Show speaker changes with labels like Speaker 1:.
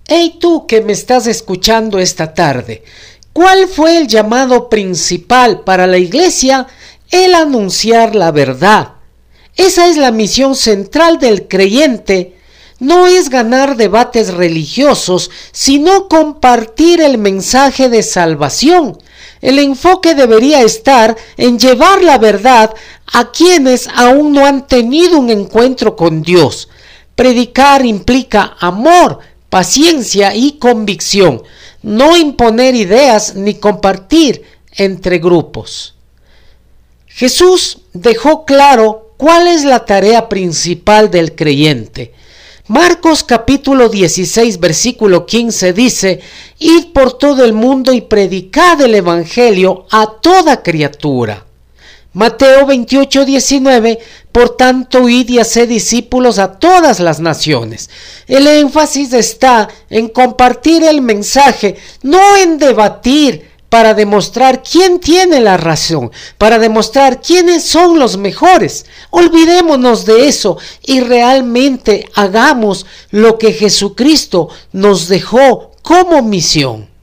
Speaker 1: Hey tú que me estás escuchando esta tarde, ¿cuál fue el llamado principal para la iglesia? El anunciar la verdad. Esa es la misión central del creyente. No es ganar debates religiosos, sino compartir el mensaje de salvación. El enfoque debería estar en llevar la verdad a quienes aún no han tenido un encuentro con Dios. Predicar implica amor, paciencia y convicción, no imponer ideas ni compartir entre grupos. Jesús dejó claro cuál es la tarea principal del creyente. Marcos capítulo 16 versículo 15 dice: id por todo el mundo y predicad el evangelio a toda criatura. Mateo 28:19, por tanto id y haced discípulos a todas las naciones. El énfasis está en compartir el mensaje, no en debatir para demostrar quién tiene la razón, para demostrar quiénes son los mejores. Olvidémonos de eso y realmente hagamos lo que Jesucristo nos dejó como misión.